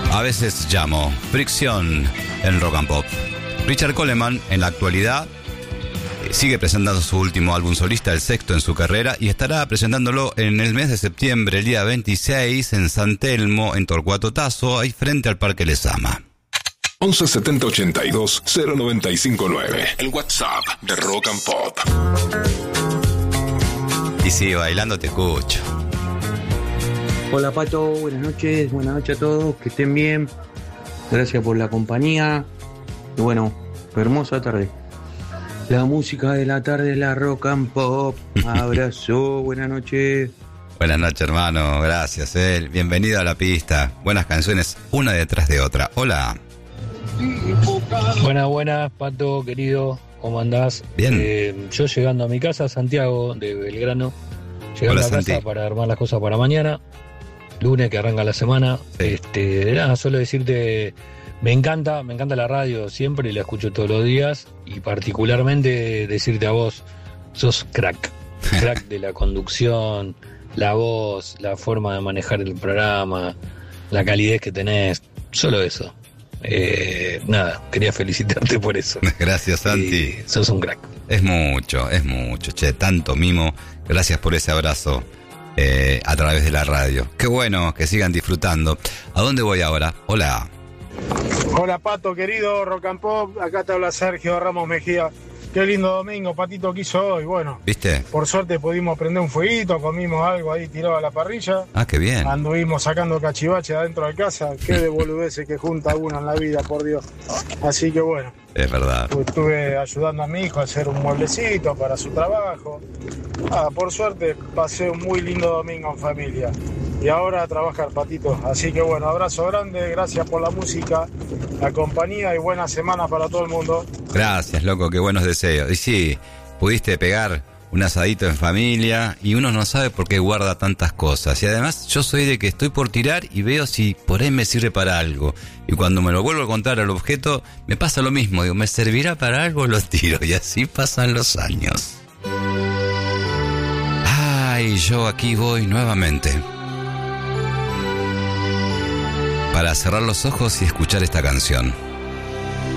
A veces llamo, fricción en Rock and Pop. Richard Coleman, en la actualidad, sigue presentando su último álbum solista, el sexto en su carrera, y estará presentándolo en el mes de septiembre, el día 26, en San Telmo, en Torcuato Tazo, ahí frente al Parque Lezama. 11 70 82 0959, el WhatsApp de Rock and Pop. Y sí, bailando te escucho. Hola Pato, buenas noches a todos, que estén bien. Gracias por la compañía. Y bueno, hermosa tarde. La música de la tarde es la Rock and Pop. Abrazo, buenas noches. Buenas noches, hermano, gracias. Bienvenido a la pista. Buenas canciones, una detrás de otra. Hola. Buenas, Pato, querido. ¿Cómo andás? Bien. Yo llegando a mi casa, Santiago, de Belgrano. Llegando a casa Santi. para armar las cosas para mañana. Lunes que arranca la semana. Sí. Nada, solo decirte, me encanta la radio siempre y la escucho todos los días. Y particularmente decirte a vos, sos crack de la conducción, la voz, la forma de manejar el programa, la calidez que tenés, solo eso. Nada, quería felicitarte por eso. Gracias, Santi. Sos un crack. Es mucho, che, tanto mimo. Gracias por ese abrazo a través de la radio. Qué bueno que sigan disfrutando. ¿A dónde voy ahora? Hola. Hola Pato, querido Rock and Pop, acá te habla Sergio Ramos Mejía. Qué lindo domingo, Patito, que hizo hoy. Bueno, ¿viste? Por suerte pudimos prender un fueguito, comimos algo ahí tirado a la parrilla. Ah, qué bien. Anduvimos sacando cachivache adentro de casa. Qué de boludeces que junta uno en la vida, por Dios. Así que bueno. Es verdad. Estuve ayudando a mi hijo a hacer un mueblecito para su trabajo. Por suerte pasé un muy lindo domingo en familia. Y ahora a trabajar, Patito. Así que bueno, abrazo grande, gracias por la música, la compañía y buena semana para todo el mundo. Gracias, loco, qué buenos deseos. Y sí, pudiste pegar un asadito en familia y uno no sabe por qué guarda tantas cosas. Y además yo soy de que estoy por tirar y veo si por ahí me sirve para algo. Y cuando me lo vuelvo a contar al objeto, me pasa lo mismo. Digo, ¿me servirá para algo? Lo tiro. Y así pasan los años. Ay, yo aquí voy nuevamente. Para cerrar los ojos y escuchar esta canción.